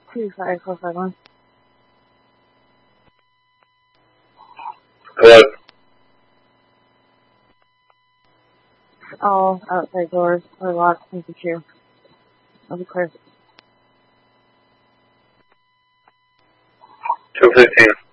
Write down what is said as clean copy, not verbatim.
25451. Hello? All outside doors are locked and secure. I'll be clear. 215.